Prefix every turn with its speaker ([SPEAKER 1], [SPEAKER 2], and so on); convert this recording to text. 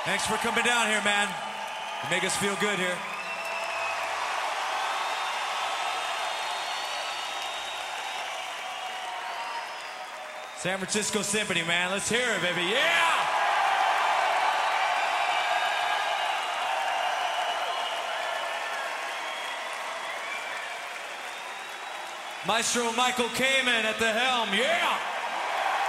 [SPEAKER 1] Thanks for coming down here, man. You make us feel good here. San Francisco Symphony, man. Let's hear it, baby. Yeah! Maestro Michael Kamen at the helm. Yeah!